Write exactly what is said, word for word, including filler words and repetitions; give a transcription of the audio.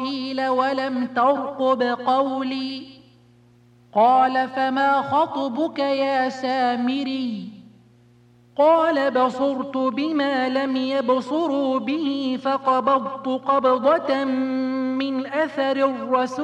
إسرائيل ولم ترقب قولي. قال فما خطبك يا سامري؟ قال بصرت بما لم يبصروا به فقبضت قبضة من أثر الرسول